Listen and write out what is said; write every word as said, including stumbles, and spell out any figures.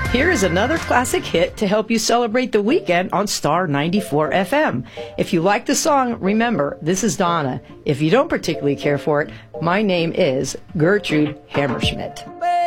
Here is another classic hit to help you celebrate the weekend on Star ninety-four F M. If you like the song, remember, this is Donna. If you don't particularly care for it, my name is Gertrude Hammerschmidt.